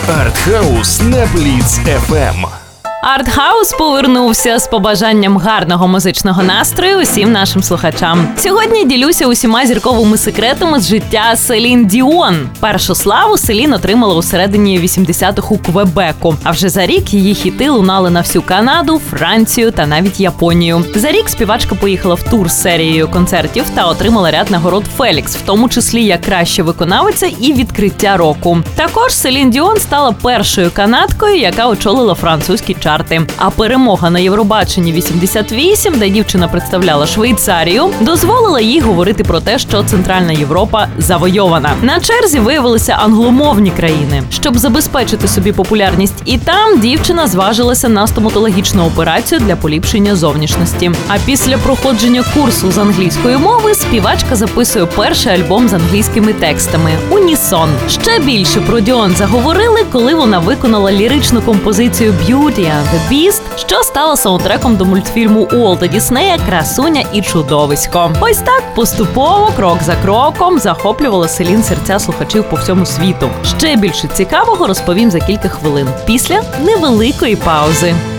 Артхаус на Бліц FM. Артхаус повернувся з побажанням гарного музичного настрою усім нашим слухачам. Сьогодні ділюся усіма зірковими секретами з життя Селін Діон. Першу славу Селін отримала у середині 80-х у Квебеку. А вже за рік її хіти лунали на всю Канаду, Францію та навіть Японію. За рік співачка поїхала в тур з серією концертів та отримала ряд нагород Фелікс, в тому числі як краща виконавиця і відкриття року. Також Селін Діон стала першою канадкою, яка очолила французькі чарти. А перемога на Євробаченні 88, де дівчина представляла Швейцарію, дозволила їй говорити про те, що Центральна Європа завойована. На черзі виявилися англомовні країни. Щоб забезпечити собі популярність і там, дівчина зважилася на стоматологічну операцію для поліпшення зовнішності. А після проходження курсу з англійської мови співачка записує перший альбом з англійськими текстами «Унісон». Ще більше про Діон заговорили, коли вона виконала ліричну композицію «Beauty and the Beast», що стала саундтреком до мультфільму Уолта Діснея «Красуня і чудовисько». Ось так поступово, крок за кроком, захоплювала Селін серця слухачів по всьому світу. Ще більше цікавого розповім за кілька хвилин, після невеликої паузи.